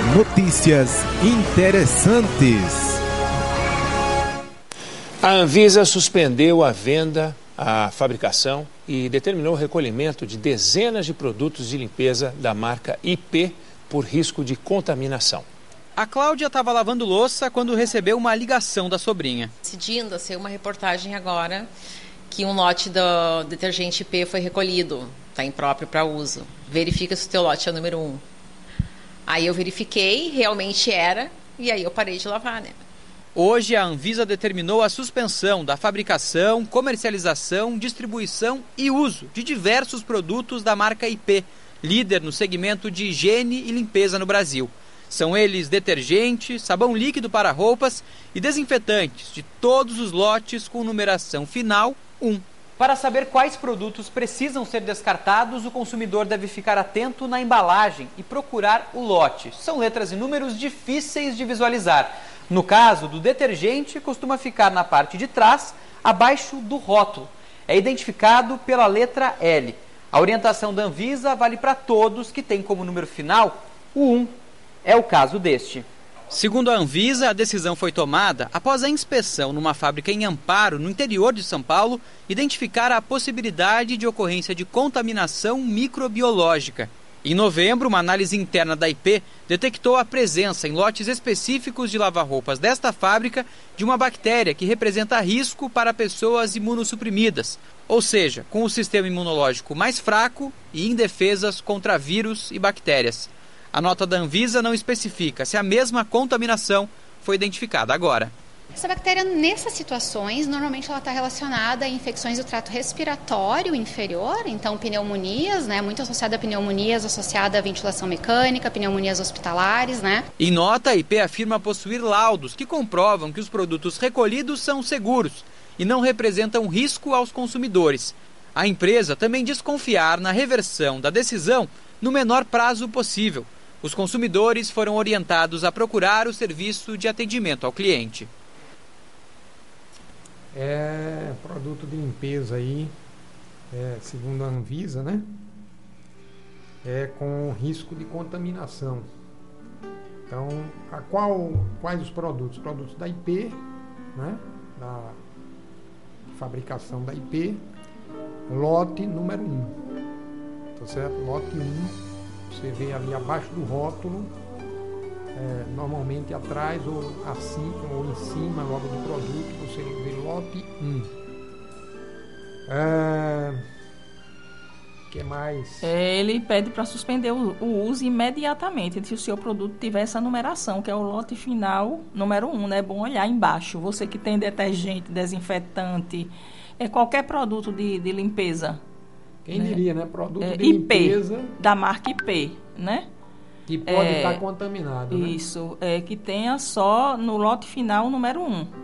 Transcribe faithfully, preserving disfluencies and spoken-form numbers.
Notícias interessantes. A Anvisa suspendeu a venda, a fabricação e determinou o recolhimento de dezenas de produtos de limpeza da marca I P por risco de contaminação. A Cláudia estava lavando louça quando recebeu uma ligação da sobrinha. Decidindo a ser uma reportagem agora que um lote do detergente I P foi recolhido, está impróprio para uso. Verifica se o teu lote é o número um. Aí eu verifiquei, realmente era, e aí eu parei de lavar, né? Hoje, a Anvisa determinou a suspensão da fabricação, comercialização, distribuição e uso de diversos produtos da marca I P, líder no segmento de higiene e limpeza no Brasil. São eles detergente, sabão líquido para roupas e desinfetantes de todos os lotes com numeração final um. Para saber quais produtos precisam ser descartados, o consumidor deve ficar atento na embalagem e procurar o lote. São letras e números difíceis de visualizar. No caso do detergente, costuma ficar na parte de trás, abaixo do rótulo. É identificado pela letra L. A orientação da Anvisa vale para todos que têm como número final o um. É o caso deste. Segundo a Anvisa, a decisão foi tomada após a inspeção numa fábrica em Amparo, no interior de São Paulo, identificar a possibilidade de ocorrência de contaminação microbiológica. Em novembro, uma análise interna da I P detectou a presença em lotes específicos de lava-roupas desta fábrica de uma bactéria que representa risco para pessoas imunossuprimidas, ou seja, com o sistema imunológico mais fraco e indefesas contra vírus e bactérias. A nota da Anvisa não especifica se a mesma contaminação foi identificada agora. Essa bactéria, nessas situações, normalmente ela está relacionada a infecções do trato respiratório inferior, então pneumonias, né, muito associada a pneumonias, associada à ventilação mecânica, pneumonias hospitalares, né. Em nota, a I P afirma possuir laudos que comprovam que os produtos recolhidos são seguros e não representam risco aos consumidores. A empresa também diz confiar na reversão da decisão no menor prazo possível. Os consumidores foram orientados a procurar o serviço de atendimento ao cliente. É produto de limpeza aí, é, segundo a Anvisa, né? É com risco de contaminação. Então, a qual, quais os produtos? Produtos da I P, né? Da fabricação da I P, lote número um. Tá certo? Lote um. Você vê ali abaixo do rótulo, é, normalmente atrás ou assim ou em cima logo do produto, você vê lote um. É, que mais? É, ele pede para suspender o, o uso imediatamente se o seu produto tiver essa numeração, que é o lote final número um, né? É bom olhar embaixo. Você que tem detergente, desinfetante, é qualquer produto de, de limpeza. Quem né? diria, né? Produto é, de I P, limpeza. Da marca I P, né? Que pode é, estar contaminado, né? Isso, é, que tenha só no lote final número um.